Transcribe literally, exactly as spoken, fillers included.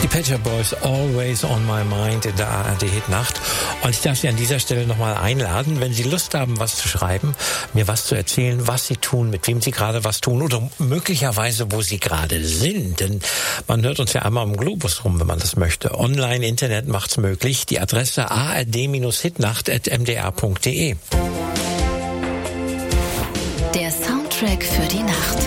Die Pet Shop Boys, Always on My Mind in der A R D-Hit-Nacht. Und ich darf Sie an dieser Stelle nochmal einladen, wenn Sie Lust haben, was zu schreiben, mir was zu erzählen, was Sie tun, mit wem Sie gerade was tun oder möglicherweise, wo Sie gerade sind. Denn man hört uns ja einmal im Globus rum, wenn man das möchte. Online, Internet macht's möglich. Die Adresse a r d hitnacht at m d r punkt d e. Der Soundtrack für die Nacht.